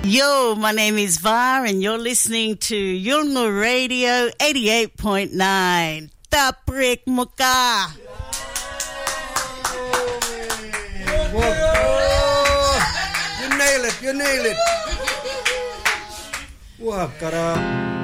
Yo, my name is Var and you're listening to Yulngu Radio 88.9. Taprik Muka. You nail it. Wah, kara.